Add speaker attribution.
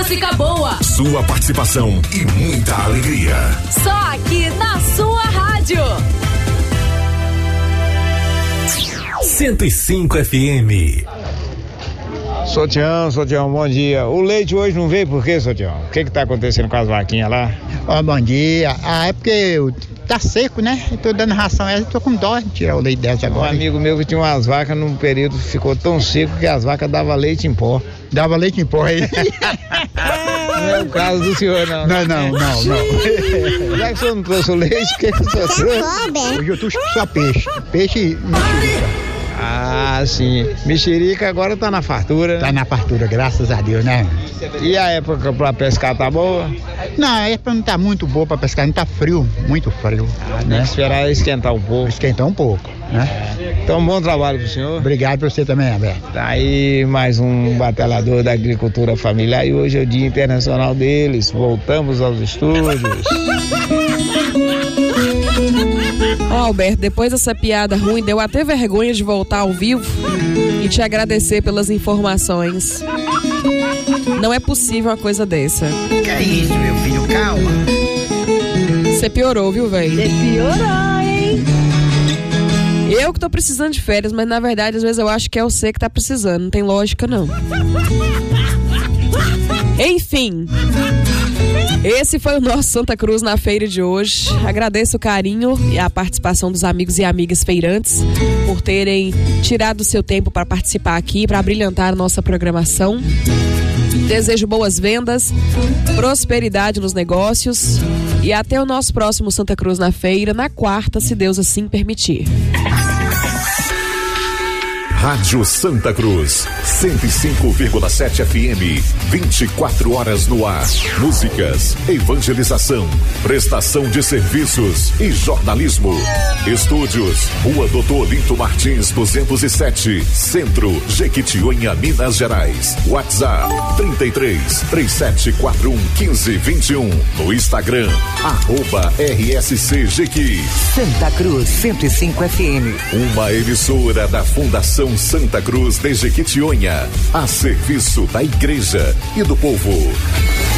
Speaker 1: música boa,
Speaker 2: sua participação e muita alegria.
Speaker 1: Só aqui na sua rádio.
Speaker 2: 105 FM.
Speaker 3: Sotião, bom dia. O leite hoje não veio por quê, Sotião? O que tá acontecendo com as vaquinhas lá?
Speaker 4: Bom dia. É porque tá seco, né? Eu tô dando ração a elas, tô com dó de tirar o leite delas agora.
Speaker 3: Um amigo meu que tinha umas vacas num período ficou tão seco que as vacas davam leite em pó.
Speaker 4: Dava leite em pó aí.
Speaker 3: Não é o caso do senhor, não.
Speaker 4: Não.
Speaker 3: Já que o senhor não trouxe o leite, o que o senhor trouxe?
Speaker 4: Hoje eu trouxe só peixe. Peixe e mexerica.
Speaker 3: Ah, sim. Mexerica agora tá na fartura, né?
Speaker 4: Tá na fartura, graças a Deus, né?
Speaker 3: E a época pra pescar tá boa?
Speaker 4: Não, a época não tá muito boa pra pescar, não tá frio, muito frio.
Speaker 3: Tem que esperar esquentar um pouco.
Speaker 4: Esquentar um pouco, né?
Speaker 3: Então, bom trabalho pro senhor.
Speaker 4: Obrigado pra você também, Alberto.
Speaker 3: Tá aí mais um batalhador da agricultura familiar e hoje é o Dia Internacional deles. Voltamos aos estúdios.
Speaker 5: Alberto, depois dessa piada ruim, deu até vergonha de voltar ao vivo e te agradecer pelas informações. Não é possível uma coisa dessa.
Speaker 6: Que é isso, meu filho? Calma.
Speaker 5: Você piorou, viu, velho?
Speaker 1: Você piorou, hein?
Speaker 5: Eu que tô precisando de férias, mas na verdade às vezes eu acho que é você que tá precisando. Não tem lógica, não. Enfim, esse foi o nosso Santa Cruz na feira de hoje. Agradeço o carinho e a participação dos amigos e amigas feirantes por terem tirado o seu tempo para participar aqui, para brilhantar a nossa programação. Desejo boas vendas, prosperidade nos negócios e até o nosso próximo Santa Cruz na feira, na quarta, se Deus assim permitir.
Speaker 2: Rádio Santa Cruz, 105,7 FM, 24 horas no ar. Músicas, evangelização, prestação de serviços e jornalismo. Estúdios, Rua Doutor Olinto Martins, 207, Centro, Jequitinhonha, Minas Gerais. WhatsApp, 33-3741-1521. No Instagram, @RSCJequi.
Speaker 6: Santa Cruz 105 FM.
Speaker 2: Uma emissora da Fundação Santa Cruz de Jequitinhonha, a serviço da igreja e do povo.